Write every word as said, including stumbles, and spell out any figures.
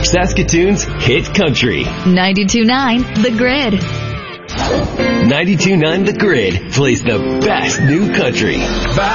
Saskatoon's hit country. ninety-two point nine The Grid. ninety-two point nine The Grid plays the best new country.